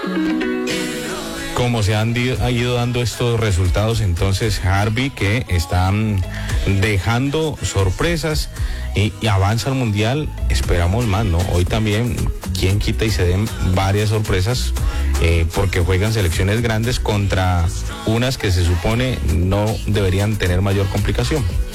Como ha ido dando estos resultados, entonces Harvey, que están dejando sorpresas y avanza al Mundial, esperamos más, ¿no? Hoy también, quién quita y se den varias sorpresas, porque juegan selecciones grandes contra unas que se supone no deberían tener mayor complicación.